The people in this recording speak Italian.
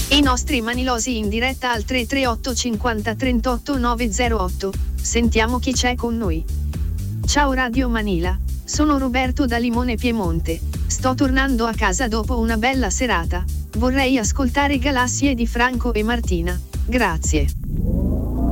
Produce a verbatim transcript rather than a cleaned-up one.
I nostri manilosi in diretta al tre tre otto cinquanta trentotto nove zero otto. Sentiamo chi c'è con noi. Ciao Radio Manila, sono Roberto da Limone Piemonte. Sto tornando a casa dopo una bella serata. Vorrei ascoltare Galassie di Franco e Martina. Grazie.